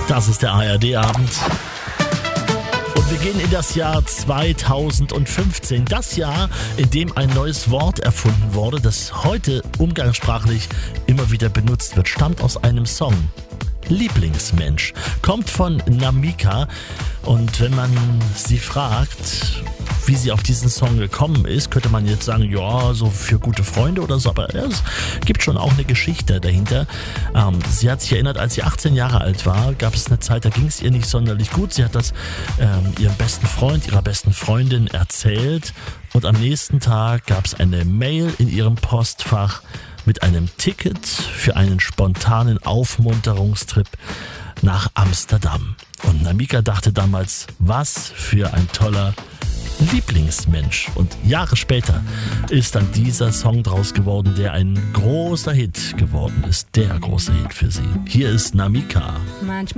Das ist der ARD-Abend. Und wir gehen in das Jahr 2015. Das Jahr, in dem ein neues Wort erfunden wurde, das heute umgangssprachlich immer wieder benutzt wird, stammt aus einem Song. Lieblingsmensch. Kommt von Namika. Und wenn man sie fragt, wie sie auf diesen Song gekommen ist, könnte man jetzt sagen, ja, so für gute Freunde oder so, aber es gibt schon auch eine Geschichte dahinter. Sie hat sich erinnert, als sie 18 Jahre alt war, gab es eine Zeit, da ging es ihr nicht sonderlich gut. Sie hat das ihrem besten Freund, ihrer besten Freundin erzählt und am nächsten Tag gab es eine Mail in ihrem Postfach mit einem Ticket für einen spontanen Aufmunterungstrip nach Amsterdam. Und Namika dachte damals, was für ein toller Lieblingsmensch. Und Jahre später ist dann dieser Song draus geworden, der ein großer Hit geworden ist. Der große Hit für sie. Hier ist Namika. Manchmal